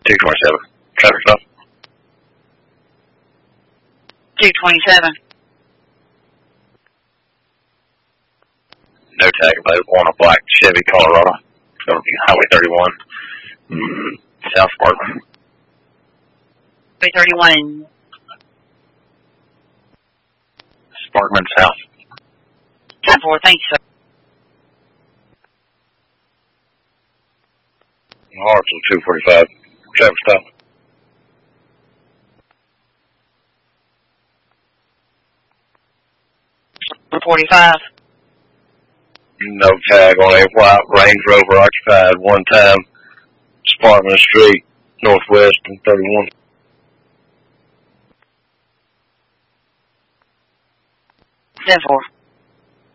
227. Traffic stop. 227. No tag available on a black Chevy Colorado. It's going to be Highway 31. South Sparkman. Highway 31. Sparkman South. 10-4, thank you, sir. Hartsville 245. Traffic stop. 145. No tag on a white Range Rover occupied one time. Sparkman Street, Northwest and 31. 10-4.